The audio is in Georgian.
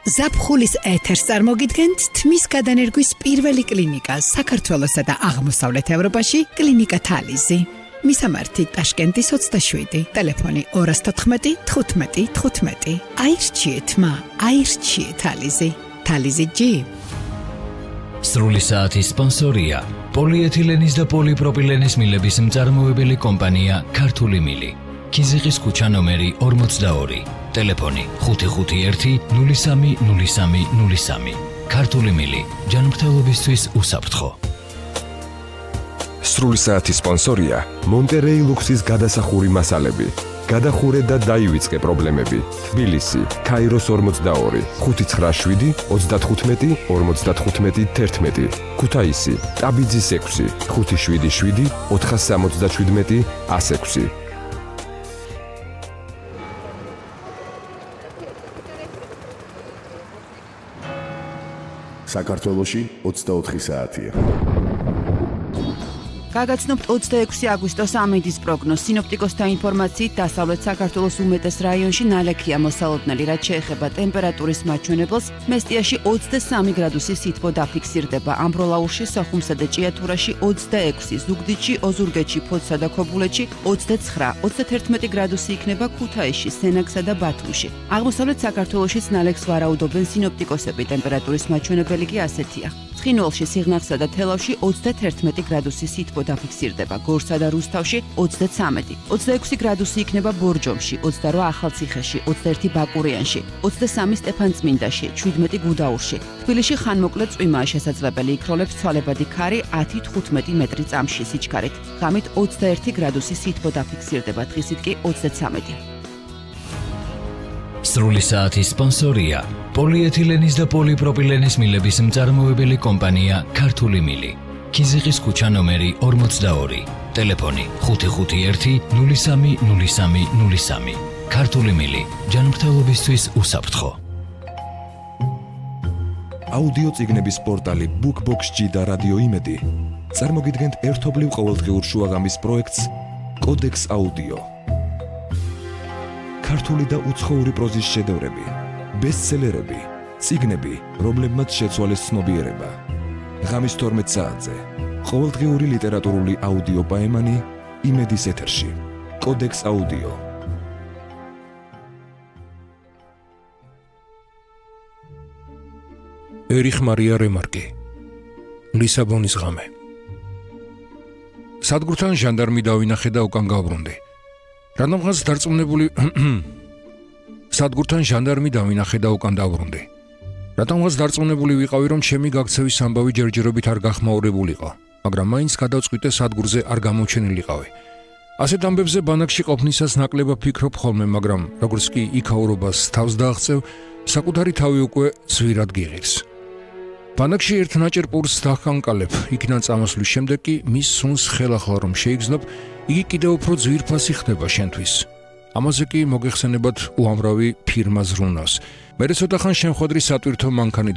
ზაფხულის ეთერს წარმოგიდგენთ თმის გადანერგვის პირველი კლინიკა საქართველოსა და აღმოსავლეთ ევროპაში კლინიკა თალიზი. მისამართი ტაშკენტის 27, ტელეფონი 214 15 15. აირჩიეთ მა, აირჩიეთ თალიზი. თალიზი G. სრული საათის სპონსორია პოლიეთილენის და პოლიპროპილენის მილების მწარმოებელი კომპანია ქართული მილი. ქიზიყის ქუჩა ნომერი 42, ტელეფონი 551 03 03 03. ქართული მილი, ჯანმრთელობისთვის უსაფრთხო. სრული საათის სპონსორია მონტერეი ლუქსის გადასახური მასალები. გადახურე და დაივიწყე პრობლემები. თბილისი, ქაიროს 42, 597 35 55 11. ქუთაისი, ტაბიძის 6, 577 477 106. საქართველოში 24 საათია. გაგაცნობთ 26 აგვისტოს ამინდის პროგნოზ. სინოპტიკოსთა ინფორმაციით, დასავლეთ საქართველოს უმეტეს რაიონში ნალექია მოსალოდნელი, რაც შეეხება ტემპერატურის მაჩვენებელს. მესტიაში 23 გრადუსი სითბო დაფიქსირდება. ამბროლაურში, სოხუმსა და ჭიათურაში 26, ზუგდიდში, ოზურგეთში, ფოთსა და ქობულეთში 29, 31 გრადუსი იქნება ქუთაისში, სენაკსა და ბათუმში. აღმოსავლეთ საქართველოშიც ნალექს ვარაუდობენ სინოპტიკოსები. ტემპერატურის მაჩვენებელი კი ასეთია. ცხინვალში, სიღნაღსა და თელავში 31 გრადუსი სითბო დაფიქსირდება. გორსა და რუსთავში 33, 26 გრადუსი იქნება ბორჯომში, 28 ახალციხეში, 21 ბაკურიანში, 23 სტეფანწმინდაში, 17 გუდაურში. თბილისში ხანმოკლე წვიმაა შესაძლებელი, იქროლებს ცვალებადი ქარი 10-15 მეტრი წამში სიჩქარით. ღამით 21 გრადუსი სითბო დაფიქსირდება, დღისით კი 33. სრული საათის სპონსორია პოლიეთილენის და პოლიპროპილენის მილების მწარმოებელი კომპანია ქართული მილი. ქიზიყის ქუჩა ნომერი 42, ტელეფონი 551 03 03 03. ქართული მილი, ჯანმრთელობისთვის უსაფრთხო. აუდიო წიგნების პორტალი BookBox-G და რადიო იმედი წარმოგიდგენთ ერთობლივ ყოველდღიურ შუაღამის პროექტს კოდექს აუდიო. ქართული და უცხოური პროზის შედევრები, ბესტსელერები, წიგნები, რომლებმაც შეცვალეს ცნობიერება. ღამის 12 საათზე ყოველდღიური ლიტერატურული აუდიო პაემანი იმედის ეთერში. კოდექს აუდიო. ერიხ მარია რემარკი, ლისაბონის ღამე. სადგურთან ჟანდარმი დავინახე და უკან გავბრუნდი. რადგანაც დარწმუნებული სადგურთან ჟანდარმი დავინახე და უკან დავბრუნდი. რადგანაც დარწმუნებული ვიყავი, რომ ჩემი გაქცევის ამბავი ჯერჯერობით არ გახმაურებულიყო, მაგრამ მაინც გადავწყვიტე სადგურზე არ გამოჩენილიყავი. ასეთ ამბებზე ბანაკში ყოფნისას ნაკლებად ფიქრობ ხოლმე, მაგრამ როგორც კი იქაურობას თავს დააღწევ, საკუთარი თავი უკვე ძვირად გიღირს. ბანაკში ერთ ნაჭერ პურს დახანკალებ, იქიდან წამოსვლის შემდეგ კი მის სუნს ხელახლა რომ შეიგრძნობ, იგი კიდევ უფრო ძვირფასი ხდება შენთვის. ამაზე კი მოგეხსენებათ უამრავი ფირმა ზრუნავს. მე ცოტა ხან შემხვედრი სატვირთო მანქანი